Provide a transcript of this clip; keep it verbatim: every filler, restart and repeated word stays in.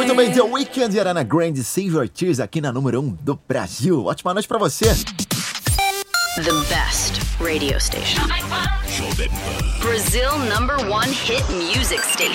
Muito bem, The Weeknd e Ariana Grande, Save Your Tears, aqui na número um do Brasil. Ótima noite pra você. The best radio station. Brazil number one hit music station.